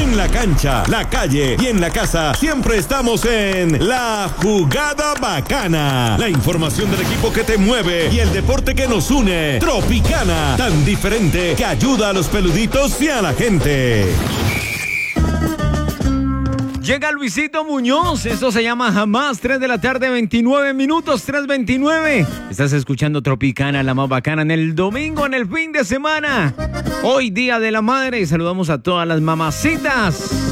En la cancha, la calle y en la casa siempre estamos en La Jugada Bacana. La información del equipo que te mueve y el deporte que nos une. Tropicana, tan diferente que ayuda a los peluditos y a la gente. Llega Luisito Muñoz, esto se llama Jamás, 3 de la tarde, 29 minutos, 3:29. Estás escuchando Tropicana, la más bacana, en el domingo, en el fin de semana. Hoy, Día de la Madre, saludamos a todas las mamacitas.